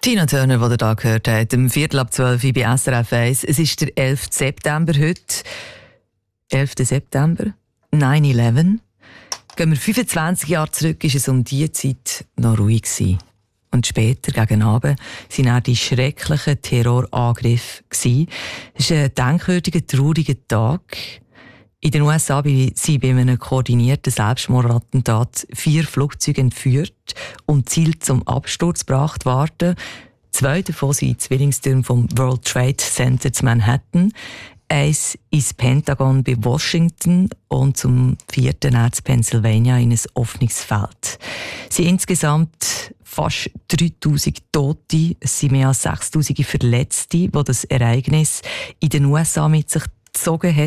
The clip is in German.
Tina Turner, die ihr da gehört habt, um 11:15 bei SRF 1. Es ist der 11. September heute. 11. September, 9/11. Gehen wir 25 Jahre zurück, war es um diese Zeit noch ruhig gewesen. Und später, gegen Abend, waren dann die schrecklichen Terrorangriffe. Es ist ein denkwürdiger, trauriger Tag. In den USA sind bei einem koordinierten Selbstmordattentat 4 Flugzeuge entführt und Ziel zum Absturz gebracht worden. 2 davon sind Zwillingstürme vom World Trade Center zu Manhattan. Eins ins Pentagon bei Washington und zum 4. März Pennsylvania in ein offenes Feld. Es sind insgesamt fast 3000 Tote, es sind mehr als 6000 Verletzte, die das Ereignis in den USA mit sich gezogen hat.